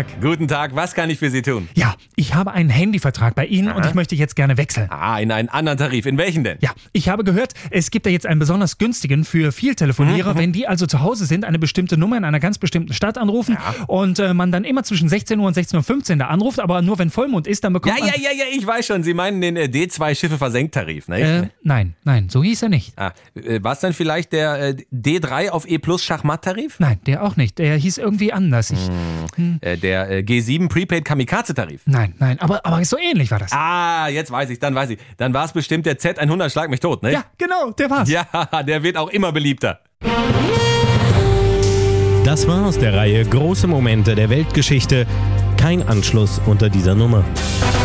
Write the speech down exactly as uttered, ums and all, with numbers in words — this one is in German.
Tag. Guten Tag, was kann ich für Sie tun? Ja, ich habe einen Handyvertrag bei Ihnen Aha. und ich möchte jetzt gerne wechseln. Ah, in einen anderen Tarif. In welchen denn? Ja, ich habe gehört, es gibt da jetzt einen besonders günstigen für Vieltelefonierer, Mhm. wenn die also zu Hause sind, eine bestimmte Nummer in einer ganz bestimmten Stadt anrufen Ja. und äh, man dann immer zwischen sechzehn Uhr und sechzehn Uhr fünfzehn da anruft, aber nur wenn Vollmond ist, dann bekommt Ja, man... ja, ja, ja, ich weiß schon. Sie meinen den äh, D zwei Schiffe-Versenkt-Tarif, ne? Äh, nein, nein, so hieß er nicht. Ah, äh, war es dann vielleicht der äh, D drei auf E Plus Schachmatt-Tarif? Nein, der auch nicht. Der hieß irgendwie anders. Ich, Äh, der äh, G sieben Prepaid Kamikaze-Tarif? nein, nein, aber, aber so ähnlich war das. Ah, jetzt weiß ich, dann weiß ich. Dann war es bestimmt der Z hundert Schlag mich tot, ne? Ja, genau, der war's. Ja, der wird auch immer beliebter. Das war aus der Reihe Große Momente der Weltgeschichte. Kein Anschluss unter dieser Nummer.